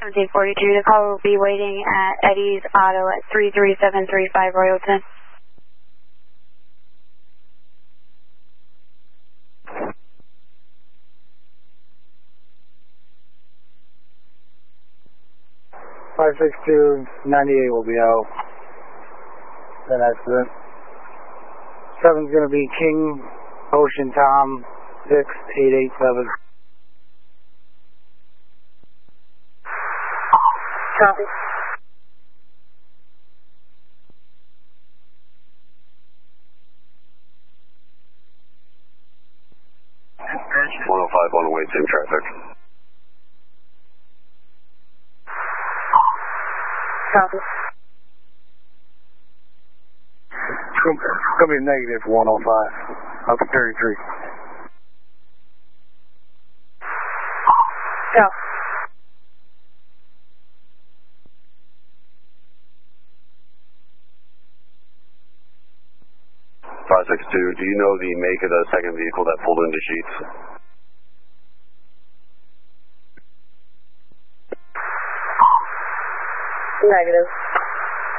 1742, the caller will be waiting at Eddie's Auto at 33735 Royalton. $562-98 will be out. That accident. 7's going to be King Ocean Tom 6887. Copy. On the way, same traffic. Copy. It's going to be negative 105 up to 33. Go. Do you know the make of the second vehicle that pulled into Sheets? Negative.